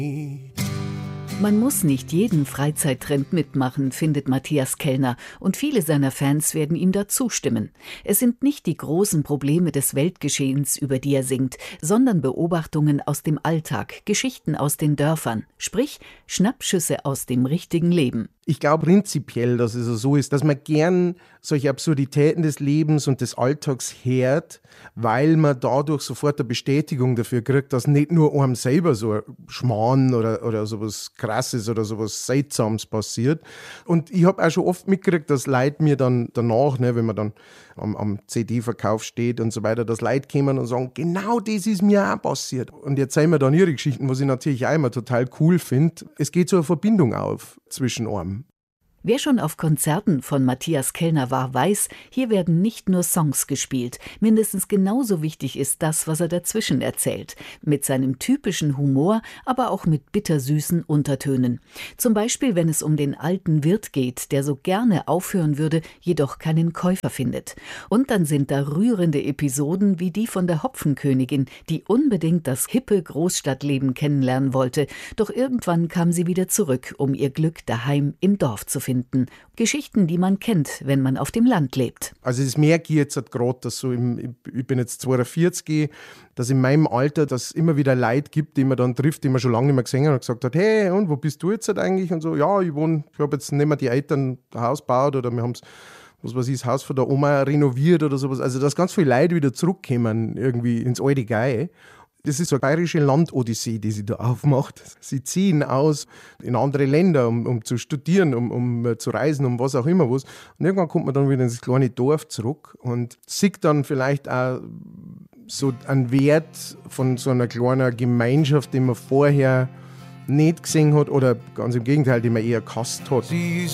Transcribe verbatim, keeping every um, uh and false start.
Man muss nicht jeden Freizeittrend mitmachen, findet Matthias Kellner, und viele seiner Fans werden ihm da zustimmen. Es sind nicht die großen Probleme des Weltgeschehens, über die er singt, sondern Beobachtungen aus dem Alltag, Geschichten aus den Dörfern, sprich Schnappschüsse aus dem richtigen Leben. Ich glaube prinzipiell, dass es so ist, dass man gern solche Absurditäten des Lebens und des Alltags hört, weil man dadurch sofort eine Bestätigung dafür kriegt, dass nicht nur einem selber so ein Schmarrn oder, oder sowas Krasses oder sowas Seltsames passiert. Und ich habe auch schon oft mitgekriegt, dass Leute mir dann danach, ne, wenn man dann am, am C D-Verkauf steht und so weiter, dass Leute kommen und sagen, genau das ist mir auch passiert. Und jetzt erzählen wir dann ihre Geschichten, was ich natürlich auch immer total cool finde. Es geht so eine Verbindung auf zwischen einem. Wer schon auf Konzerten von Matthias Kellner war, weiß, hier werden nicht nur Songs gespielt. Mindestens genauso wichtig ist das, was er dazwischen erzählt. Mit seinem typischen Humor, aber auch mit bittersüßen Untertönen. Zum Beispiel, wenn es um den alten Wirt geht, der so gerne aufhören würde, jedoch keinen Käufer findet. Und dann sind da rührende Episoden wie die von der Hopfenkönigin, die unbedingt das hippe Großstadtleben kennenlernen wollte. Doch irgendwann kam sie wieder zurück, um ihr Glück daheim im Dorf zu finden. Geschichten, die man kennt, wenn man auf dem Land lebt. Also das merke ich jetzt halt gerade, dass so im, ich bin jetzt zweiundvierzig, dass in meinem Alter das immer wieder Leute gibt, die man dann trifft, die man schon lange nicht mehr gesehen hat und gesagt hat, hey, und wo bist du jetzt halt eigentlich? Und so, ja, ich wohne, ich habe jetzt nicht mehr die Eltern ein Haus gebaut oder wir haben es, was weiß ich, das Haus von der Oma renoviert oder sowas. Also dass ganz viele Leute wieder zurückkommen irgendwie ins alte Gei. Das ist so eine bayerische Landodyssee, die sie da aufmacht. Sie ziehen aus in andere Länder, um, um zu studieren, um, um zu reisen, um was auch immer was. Und irgendwann kommt man dann wieder ins kleine Dorf zurück und sieht dann vielleicht auch so einen Wert von so einer kleinen Gemeinschaft, den man vorher nicht gesehen hat oder ganz im Gegenteil, den man eher gehasst hat.